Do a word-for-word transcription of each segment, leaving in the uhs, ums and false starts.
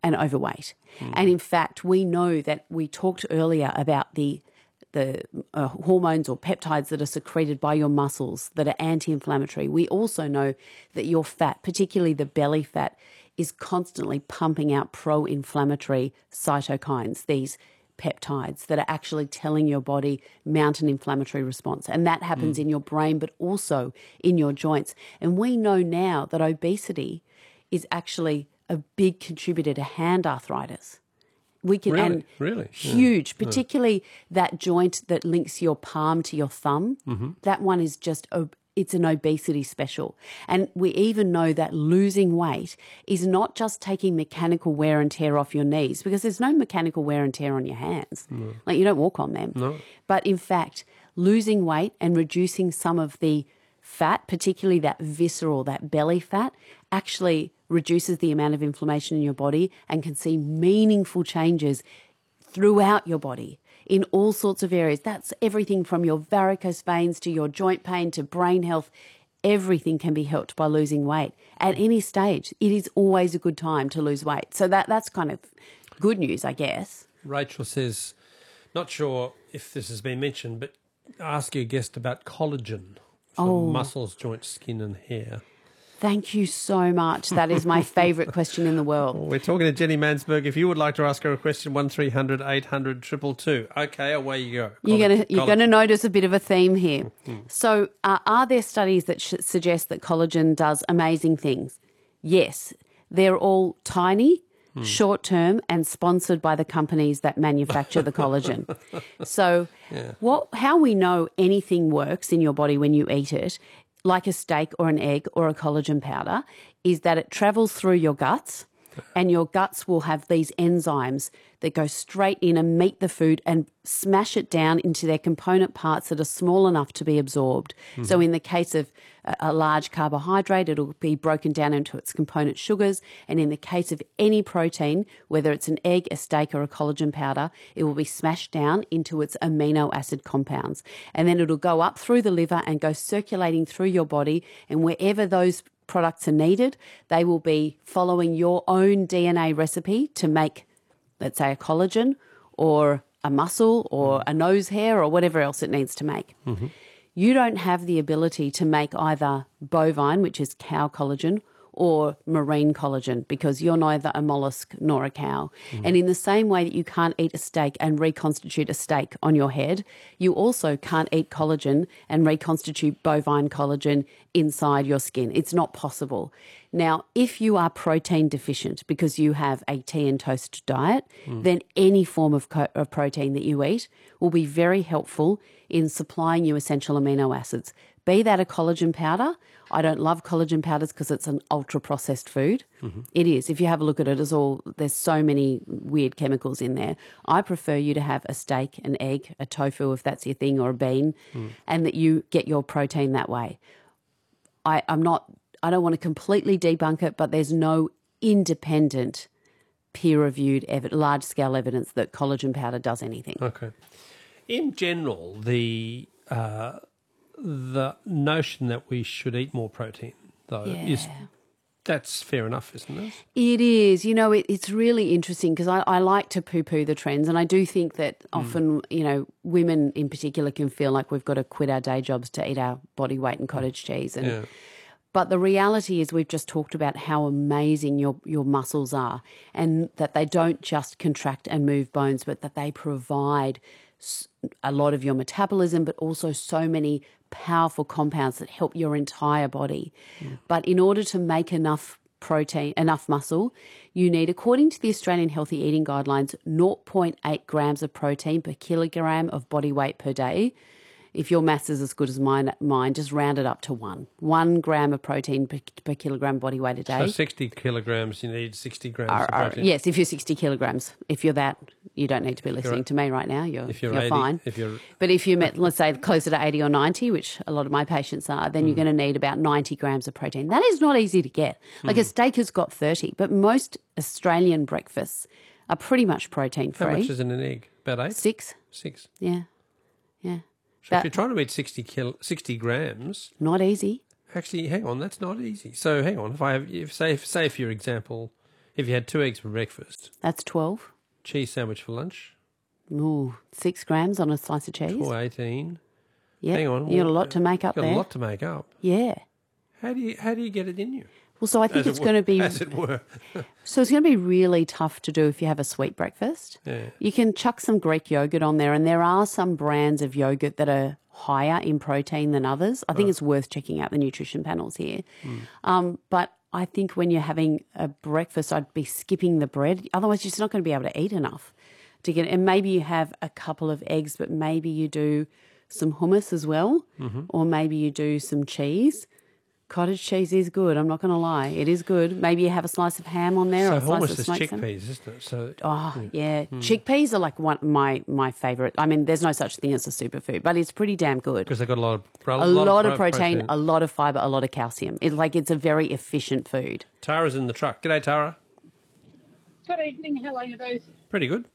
and overweight. Mm. And in fact, we know that we talked earlier about the the uh, hormones or peptides that are secreted by your muscles that are anti-inflammatory. We also know that your fat, particularly the belly fat, is constantly pumping out pro-inflammatory cytokines, these peptides that are actually telling your body mount an inflammatory response. And that happens mm. in your brain, but also in your joints. And we know now that obesity is actually a big contributor to hand arthritis. We can, really? and really? huge, yeah. particularly yeah. that joint that links your palm to your thumb. Mm-hmm. That one is just, it's an obesity special. And we even know that losing weight is not just taking mechanical wear and tear off your knees, because there's no mechanical wear and tear on your hands. No. Like you don't walk on them. No. But in fact, losing weight and reducing some of the fat, particularly that visceral, that belly fat, actually reduces the amount of inflammation in your body and can see meaningful changes throughout your body in all sorts of areas. That's everything from your varicose veins to your joint pain to brain health. Everything can be helped by losing weight at any stage. It is always a good time to lose weight. So that that's kind of good news, I guess. Rachel says, not sure if this has been mentioned, but ask your guest about collagen for oh. muscles, joints, skin and hair. Thank you so much. That is my favourite question in the world. Well, we're talking to Jenny Mansberg. If you would like to ask her a question, one three hundred eight hundred two two two. Okay, away you go. You're College, going you're going to notice a bit of a theme here. Mm-hmm. So uh, are there studies that sh- suggest that collagen does amazing things? Yes. They're all tiny, mm. short-term and sponsored by the companies that manufacture the collagen. So yeah. what, how we know anything works in your body when you eat it, like a steak or an egg or a collagen powder, is that it travels through your guts, and your guts will have these enzymes that go straight in and meet the food and smash it down into their component parts that are small enough to be absorbed. Mm-hmm. So in the case of a, a large carbohydrate, it'll be broken down into its component sugars. And in the case of any protein, whether it's an egg, a steak or a collagen powder, it will be smashed down into its amino acid compounds. And then it'll go up through the liver and go circulating through your body, and wherever those products are needed, they will be following your own D N A recipe to make, let's say, a collagen or a muscle or mm. a nose hair or whatever else it needs to make. Mm-hmm. You don't have the ability to make either bovine, which is cow collagen, or marine collagen, because you're neither a mollusk nor a cow. Mm. And in the same way that you can't eat a steak and reconstitute a steak on your head, you also can't eat collagen and reconstitute bovine collagen inside your skin. It's not possible. Now, if you are protein deficient because you have a tea and toast diet, mm. then any form of, co- of protein that you eat will be very helpful in supplying you essential amino acids. Be that a collagen powder. I don't love collagen powders because it's an ultra-processed food. Mm-hmm. It is. If you have a look at it, it's all, there's so many weird chemicals in there. I prefer you to have a steak, an egg, a tofu, if that's your thing, or a bean, mm. and that you get your protein that way. I, I'm not, I don't want to completely debunk it, but there's no independent, peer-reviewed, ev- large-scale evidence that collagen powder does anything. Okay. In general, the... Uh, the notion that we should eat more protein, though, yeah. is that's fair enough, isn't it? It is. You know, it, it's really interesting because I, I like to poo-poo the trends, and I do think that mm. often, you know, women in particular can feel like we've got to quit our day jobs to eat our body weight in cottage cheese. And, yeah. But the reality is we've just talked about how amazing your, your muscles are, and that they don't just contract and move bones, but that they provide a lot of your metabolism, but also so many powerful compounds that help your entire body. Mm. But in order to make enough protein, enough muscle, you need, according to the Australian Healthy Eating Guidelines, zero point eight grams of protein per kilogram of body weight per day. If your maths is as good as mine, mine, just round it up to one. One gram of protein per, per kilogram body weight a day. So sixty kilograms, you need sixty grams are, of protein? Are, yes, if you're sixty kilograms. If you're that, you don't need to be listening you're, to me right now. You're, if you're, you're eighty, fine. If you're... But if you're, let's say, closer to eighty or ninety, which a lot of my patients are, then mm. you're going to need about ninety grams of protein. That is not easy to get. Like mm. a steak has got thirty, but most Australian breakfasts are pretty much protein-free. How much is in an egg? About eight? Six. Six. Yeah, yeah. So that, if you're trying to eat sixty, kil, sixty grams... Not easy. Actually, hang on, that's not easy. So hang on, if I have, if say, if, say for your example, If you had two eggs for breakfast, That's twelve. cheese sandwich for lunch, Ooh, six grams on a slice of cheese. four eighteen. Yeah, Hang on, you got a what- lot to make up Got there. a lot to make up. Yeah. How do you how do you get it in you? Well, so I think As it it's were- going to be as it were. so it's going to be really tough to do if you have a sweet breakfast. Yeah. You can chuck some Greek yogurt on there, and there are some brands of yogurt that are higher in protein than others. I think it's worth checking out the nutrition panels here. Um, but I think when you're having a breakfast, I'd be skipping the bread. Otherwise, you're just not going to be able to eat enough to get. And maybe you have a couple of eggs, but maybe you do some hummus as well, or maybe you do some cheese. Cottage cheese is good. I'm not going to lie, it is good. Maybe you have a slice of ham on there, So or a slice hummus of is smoked salmon. chickpeas, isn't it? So Oh yeah, chickpeas are like one my my favorite. I mean, there's no such thing as a superfood, but it's pretty damn good. because they've got a lot of A lot, of pro- protein, a lot of fiber, a lot of calcium. It's like it's a very efficient food. Tara's in the truck. G'day, Tara. Good evening, how are you both? Pretty good.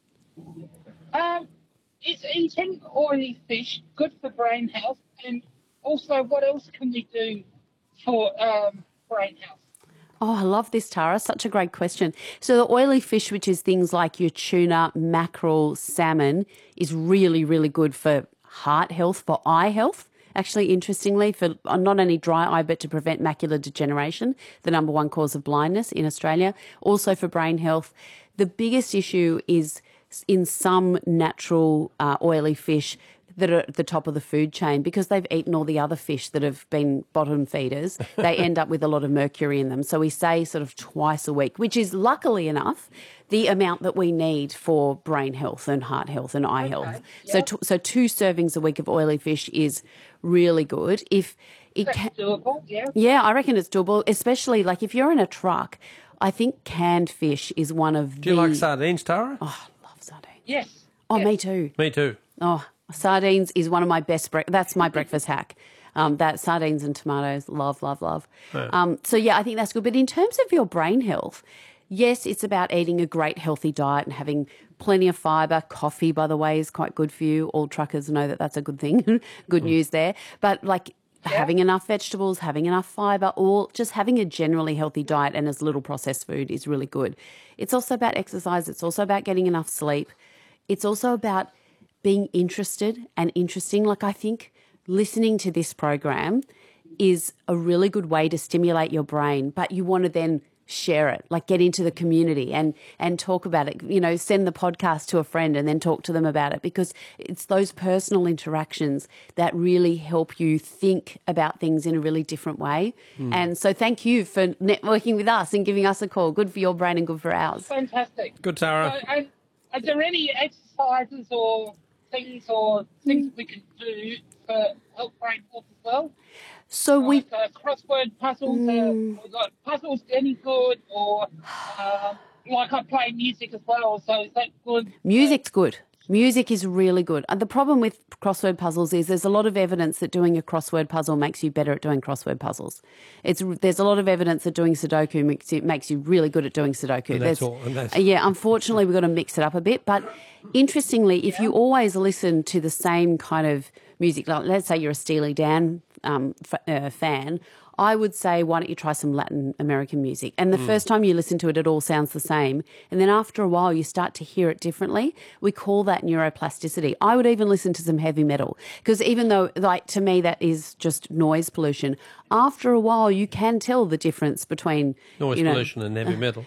Um, is eating oily fish good for brain health? And also, what else can we do for um, brain health? Oh, I love this, Tara. Such a great question. So the oily fish, which is things like your tuna, mackerel, salmon, is really, really good for heart health, for eye health. Actually, interestingly, for not only dry eye, but to prevent macular degeneration, the number one cause of blindness in Australia. Also for brain health. The biggest issue is in some natural uh, oily fish that are at the top of the food chain, because they've eaten all the other fish that have been bottom feeders, they end up with a lot of mercury in them. So we say sort of twice a week, which is luckily enough the amount that we need for brain health and heart health and eye health. So, t- so two servings a week of oily fish is really good. If it That's can, doable, yeah. yeah, I reckon it's doable, especially like if you're in a truck. I think canned fish is one of Do you the... like sardines, Tara? Oh, I love sardines. Yes. Oh, yes. me too. Me too. Oh, sardines is one of my best. Bre- that's my breakfast hack. Um, that sardines and tomatoes, love, love, love. Um, so yeah, I think that's good. But in terms of your brain health, yes, it's about eating a great healthy diet and having plenty of fibre. Coffee, by the way, is quite good for you. All truckers know that that's a good thing. Good news there. But like having enough vegetables, having enough fibre, or just having a generally healthy diet and as little processed food is really good. It's also about exercise. It's also about getting enough sleep. It's also about being interested and interesting. Like I think listening to this program is a really good way to stimulate your brain, but you want to then share it, like get into the community and and talk about it. You know, send the podcast to a friend and then talk to them about it, because it's those personal interactions that really help you think about things in a really different way. Mm. And so thank you for networking with us and giving us a call. Good for your brain and good for ours. Fantastic. Good, Tara. So, and are there any exercises or things or things we can do for help brain health as well? So we... Like, uh, crossword puzzles, mm. uh, like puzzles any good, or uh, like I play music as well, so is that good? Music's good. Music is really good. And the problem with crossword puzzles is there's a lot of evidence that doing a crossword puzzle makes you better at doing crossword puzzles. It's there's a lot of evidence that doing Sudoku makes you, makes you really good at doing Sudoku. And that's all. And that's... Yeah, unfortunately, we've got to mix it up a bit. But interestingly, if you always listen to the same kind of music, like let's say you're a Steely Dan um, f- uh, fan, I would say, why don't you try some Latin American music? And the mm. first time you listen to it, it all sounds the same. And then after a while, you start to hear it differently. We call that neuroplasticity. I would even listen to some heavy metal, because even though, like, to me, that is just noise pollution, after a while, you can tell the difference between noise you know, pollution and heavy metal.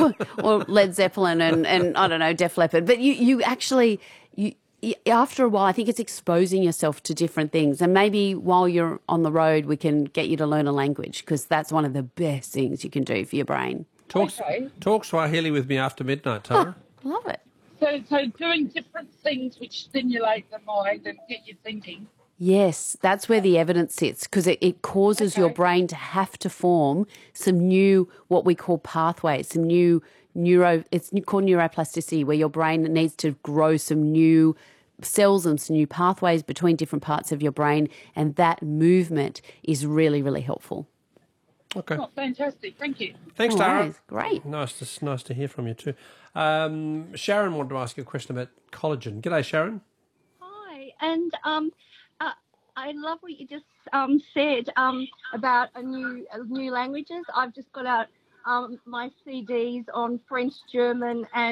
or Led Zeppelin and, and, I don't know, Def Leppard. But you, you actually... you. After a while, I think it's exposing yourself to different things. And maybe while you're on the road, we can get you to learn a language, because that's one of the best things you can do for your brain. Talk, okay. talk Swahili with me after midnight, Tara. Oh, love it. So, so doing different things which stimulate the mind and get you thinking. Yes, that's where the evidence sits, because it, it causes okay. your brain to have to form some new, what we call pathways, some new neuro, it's called neuroplasticity, where your brain needs to grow some new cells and some new pathways between different parts of your brain, and that movement is really, really helpful. Okay. Oh, fantastic. Thank you. Thanks, oh, Tara. Nice. Great. Nice to, nice to hear from you too. Um, Sharon wanted to ask you a question about collagen. G'day, Sharon. Hi, and um, uh, I love what you just um, said um, about a new uh, new languages. I've just got out um, my C Ds on French, German, and